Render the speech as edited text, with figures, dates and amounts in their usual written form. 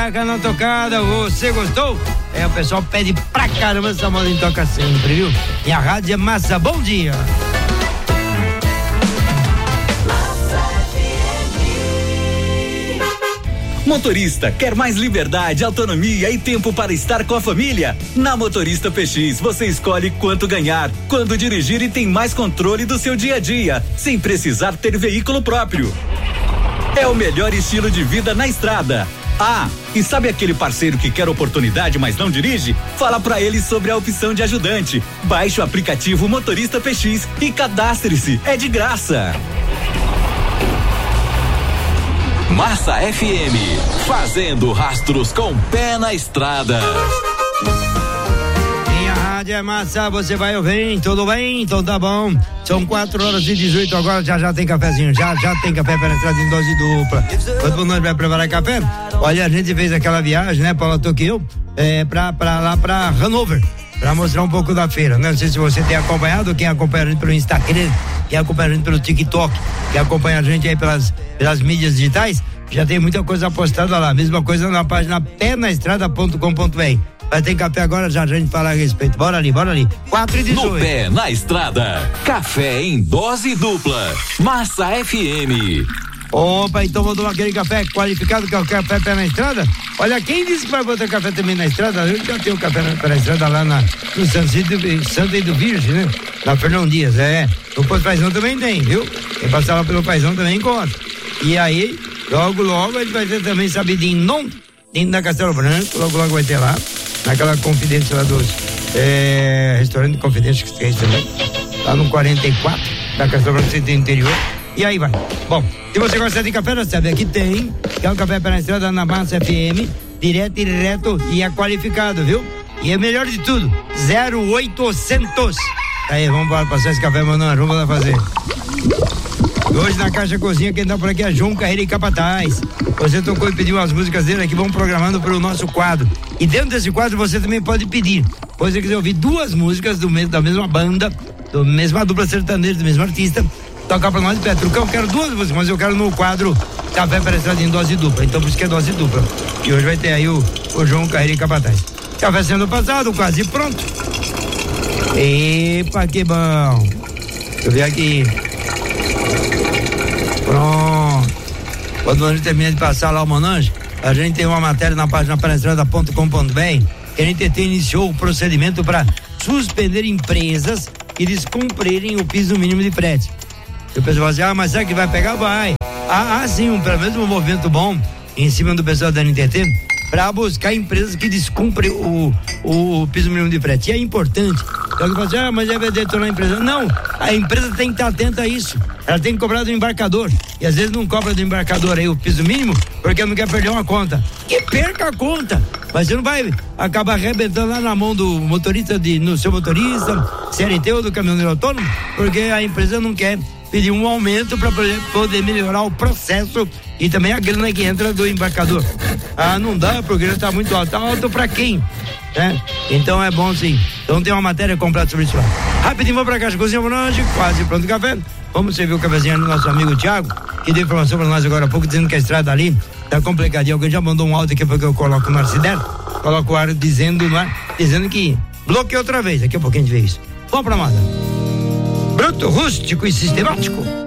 Na tocada, você gostou? O pessoal pede pra caramba essa modinha toca sempre, viu? E a rádio é massa, bom dia! Motorista, quer mais liberdade, autonomia e tempo para estar com a família? Na Motorista PX, você escolhe quanto ganhar, quando dirigir e tem mais controle do seu dia a dia, sem precisar ter veículo próprio. É o melhor estilo de vida na estrada. Ah, e sabe aquele parceiro que quer oportunidade, mas não dirige? Fala pra ele sobre a opção de ajudante. Baixe o aplicativo Motorista PX e cadastre-se, é de graça. Massa FM, fazendo rastros com pé na estrada. Minha rádio é massa, você vai ouvir, tudo bem? Então tá bom. São 4h18 agora, já tem cafezinho, já tem café para estrada em dose dupla. Quando nós vai preparar café, olha, a gente fez aquela viagem, né, Paula Tokyo, pra Hanover, pra mostrar um pouco da feira, né? Não sei se você tem acompanhado, quem acompanha a gente pelo Instagram, quem acompanha a gente pelo TikTok, quem acompanha a gente aí pelas mídias digitais, já tem muita coisa postada lá, mesma coisa na página penaestrada.com.br. Vai ter café agora, já a gente fala a respeito. Bora ali. 4h18. No pé, na estrada. Café em dose dupla. Massa FM. Opa, então vou tomar aquele café qualificado, que é o café pé na estrada. Olha, quem disse que vai botar café também na estrada? Eu já tenho café pé na estrada lá no Santa e do Virgem, né? Na Fernão Dias, O Posto Paizão também tem, viu? Quem passar lá pelo Paizão também encontra. E aí, logo ele vai ter também sabidinho dentro da Castelo Branco, logo vai ter lá. Naquela Confidência lá dos restaurante Confidência que tem também, lá no 44 da Castelo Branco, centro interior, e aí vai. Bom, se você gosta de café, já sabe, aqui tem, que é o café pela estrada na Massa FM, direto e é qualificado, viu? E é melhor de tudo, 0800. Aí, vamos passar esse café, mano, vamos lá fazer. Hoje na Caixa Cozinha, quem tá por aqui é João Carreira e Capataz. Você tocou e pediu as músicas dele aqui, vamos programando para o nosso quadro. E dentro desse quadro você também pode pedir. Se você quiser ouvir duas músicas da mesma banda, da mesma dupla sertaneja, do mesmo artista, tocar para nós e pede, eu quero duas músicas, mas eu quero no quadro Café para Estrada em dose dupla. Então por isso que é dose dupla. E hoje vai ter aí o João Carreira e Capataz. Café sendo passado, quase pronto. Epa, que bom. Deixa eu ver aqui. Pronto. Quando a gente termina de passar lá o Monange, a gente tem uma matéria na página penaestrada.com.br que a gente iniciou o procedimento para suspender empresas que descumprirem o piso mínimo de frete. E o pessoal fala assim, mas será que vai pegar? Vai. Sim, pelo menos um movimento bom em cima do pessoal da NTT para buscar empresas que descumprem o piso mínimo de frete. E é importante. Então ele fala assim, mas vai detonar a empresa. Não, a empresa tem que estar atenta a isso. Ela tem que cobrar do embarcador. E às vezes não cobra do embarcador aí o piso mínimo, porque não quer perder uma conta. Que perca a conta! Mas você não vai acabar arrebentando lá na mão do motorista, no seu motorista, CLT ou do caminhoneiro autônomo, porque a empresa não quer pedir um aumento para poder melhorar o processo e também a grana que entra do embarcador. Não dá, porque ele está muito alto. Tá alto para quem? Então é bom sim. Então tem uma matéria completa sobre isso lá. Rapidinho, vou pra Caixa Cozinha Monange, quase pronto o café. Vamos servir o cafezinho do nosso amigo Thiago, que deu informação pra nós agora há pouco, dizendo que a estrada ali tá complicadinha. Alguém já mandou um áudio aqui porque eu coloco no Arcider, coloco o ar dizendo que bloqueou outra vez. Daqui a pouquinho a gente vê isso. Vamos pra moda. Bruto, rústico e sistemático.